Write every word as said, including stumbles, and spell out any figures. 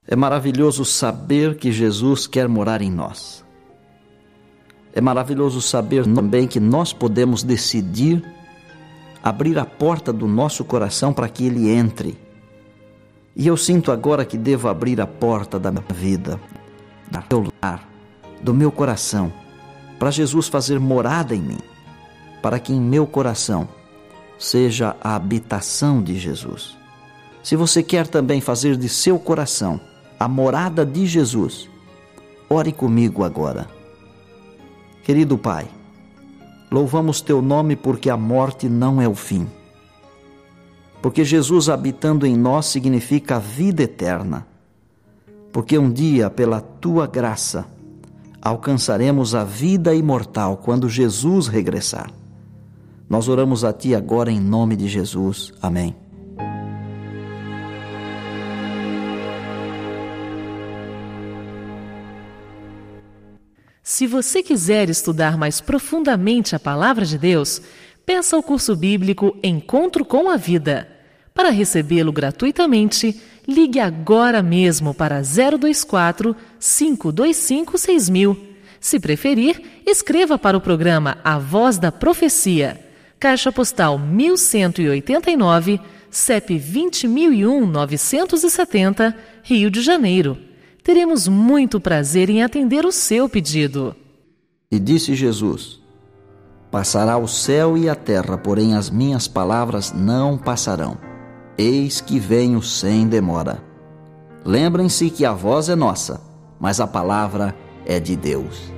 É maravilhoso saber que Jesus quer morar em nós. É maravilhoso saber também que nós podemos decidir abrir a porta do nosso coração para que Ele entre. E eu sinto agora que devo abrir a porta da minha vida, do meu lar, do meu coração, para Jesus fazer morada em mim, para que em meu coração seja a habitação de Jesus. Se você quer também fazer de seu coração a morada de Jesus, ore comigo agora. Querido Pai, louvamos Teu nome porque a morte não é o fim. Porque Jesus habitando em nós significa a vida eterna. Porque um dia, pela Tua graça, alcançaremos a vida imortal quando Jesus regressar. Nós oramos a Ti agora em nome de Jesus. Amém. Se você quiser estudar mais profundamente a Palavra de Deus, peça o curso bíblico Encontro com a Vida. Para recebê-lo gratuitamente, ligue agora mesmo para zero dois quatro, cinco dois cinco, seis mil. Se preferir, escreva para o programa A Voz da Profecia, Caixa Postal mil cento e oitenta e nove, C E P vinte mil e um, novecentos e setenta, Rio de Janeiro. Teremos muito prazer em atender o seu pedido. E disse Jesus: Passará o céu e a terra, porém as minhas palavras não passarão. Eis que venho sem demora. Lembrem-se que a voz é nossa, mas a palavra é de Deus.